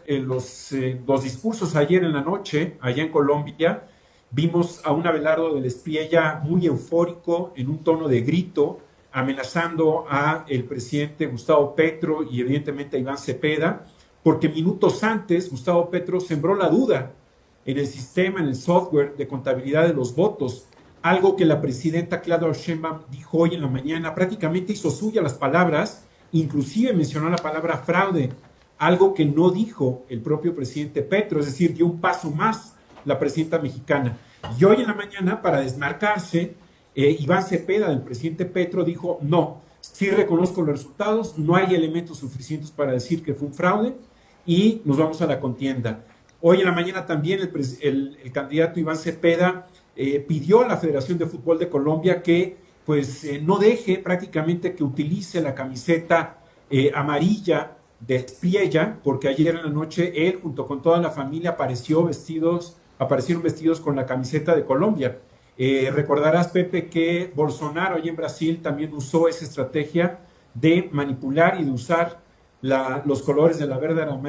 los discursos ayer en la noche, allá en Colombia, vimos a un Abelardo del Espriella muy eufórico, en un tono de grito, amenazando a el presidente Gustavo Petro y evidentemente a Iván Cepeda, porque minutos antes Gustavo Petro sembró la duda en el sistema, en el software de contabilidad de los votos, algo que la presidenta Claudia Sheinbaum dijo hoy en la mañana, prácticamente hizo suya las palabras, inclusive mencionó la palabra fraude, algo que no dijo el propio presidente Petro, es decir, dio un paso más la presidenta mexicana. Y hoy en la mañana, para desmarcarse, Iván Cepeda, del presidente Petro, dijo, no, sí reconozco los resultados, no hay elementos suficientes para decir que fue un fraude y nos vamos a la contienda. Hoy en la mañana también el candidato Iván Cepeda pidió a la Federación de Fútbol de Colombia que no deje prácticamente que utilice la camiseta amarilla de Espriella, porque ayer en la noche él junto con toda la familia aparecieron vestidos con la camiseta de Colombia. Recordarás, Pepe, que Bolsonaro allí en Brasil también usó esa estrategia de manipular y de usar los colores de la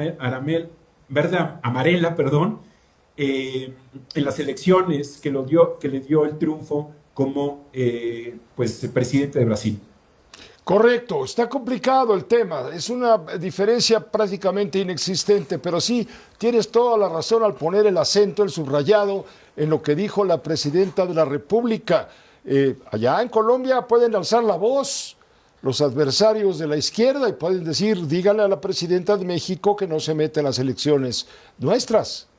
verde amarela, en las elecciones que le dio el triunfo como presidente de Brasil. Correcto, está complicado el tema, es una diferencia prácticamente inexistente, pero sí, tienes toda la razón al poner el acento, el subrayado, en lo que dijo la presidenta de la República. Allá en Colombia pueden alzar la voz los adversarios de la izquierda y pueden decir, dígale a la presidenta de México que no se mete en las elecciones nuestras.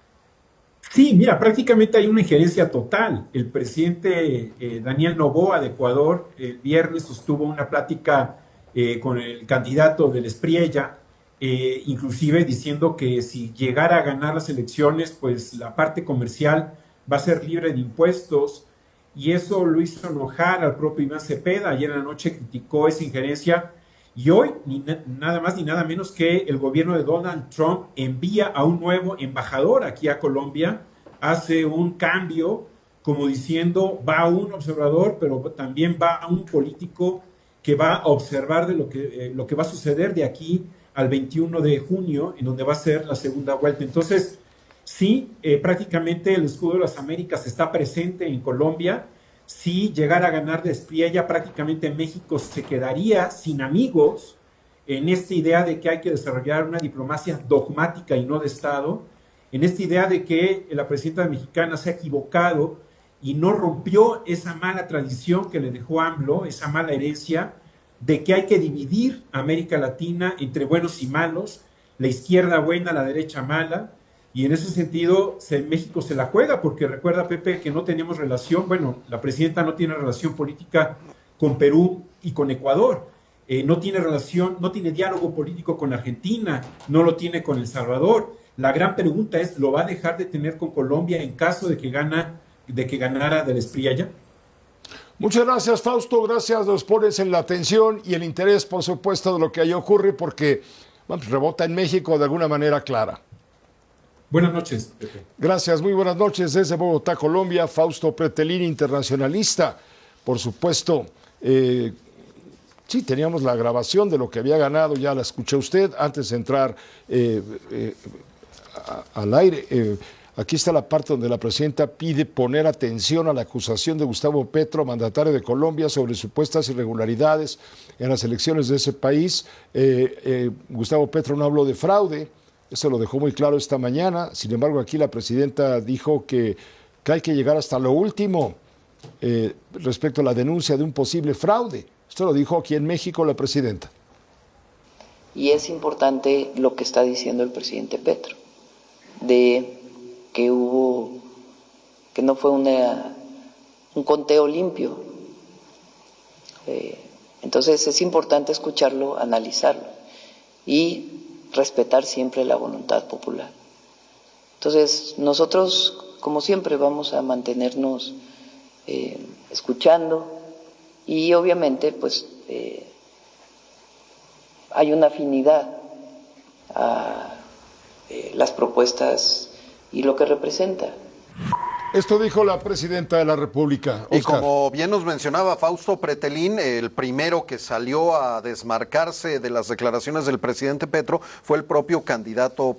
Sí, mira, prácticamente hay una injerencia total. El presidente Daniel Noboa de Ecuador el viernes sostuvo una plática con el candidato del Espriella, inclusive diciendo que si llegara a ganar las elecciones, pues la parte comercial va a ser libre de impuestos, y eso lo hizo enojar al propio Iván Cepeda. Ayer en la noche criticó esa injerencia, y hoy nada más ni nada menos que el gobierno de Donald Trump envía a un nuevo embajador aquí a Colombia, hace un cambio como diciendo va un observador, pero también va un político que va a observar de lo que va a suceder de aquí al 21 de junio, en donde va a ser la segunda vuelta. Entonces, sí, prácticamente el escudo de las Américas está presente en Colombia. Si llegara a ganar de Espriella, prácticamente México se quedaría sin amigos en esta idea de que hay que desarrollar una diplomacia dogmática y no de Estado, en esta idea de que la presidenta mexicana se ha equivocado y no rompió esa mala tradición que le dejó AMLO, esa mala herencia de que hay que dividir América Latina entre buenos y malos, la izquierda buena, la derecha mala. Y en ese sentido, México se la juega, porque recuerda, Pepe, que no tenemos relación, la presidenta no tiene relación política con Perú y con Ecuador, no tiene diálogo político con Argentina, no lo tiene con El Salvador. La gran pregunta es, ¿lo va a dejar de tener con Colombia en caso de que ganara del Espriella? Muchas gracias, Fausto, gracias, nos pones en la atención y el interés, por supuesto, de lo que ahí ocurre, porque rebota en México de alguna manera clara. Buenas noches, Pepe. Gracias, muy buenas noches desde Bogotá, Colombia. Fausto Pretelín, internacionalista. Por supuesto, sí, teníamos la grabación de lo que había ganado, ya la escuché usted antes de entrar al aire. Aquí está la parte donde la presidenta pide poner atención a la acusación de Gustavo Petro, mandatario de Colombia, sobre supuestas irregularidades en las elecciones de ese país. Gustavo Petro no habló de fraude. Eso lo dejó muy claro esta mañana. Sin embargo, aquí la presidenta dijo que hay que llegar hasta lo último respecto a la denuncia de un posible fraude. Esto lo dijo aquí en México la presidenta. Y es importante lo que está diciendo el presidente Petro, de que no fue un conteo limpio. Entonces es importante escucharlo, analizarlo y respetar siempre la voluntad popular. Entonces, nosotros, como siempre, vamos a mantenernos escuchando y obviamente, hay una afinidad a las propuestas y lo que representa. Esto dijo la presidenta de la República. Oscar. Y como bien nos mencionaba Fausto Pretelín, el primero que salió a desmarcarse de las declaraciones del presidente Petro fue el propio candidato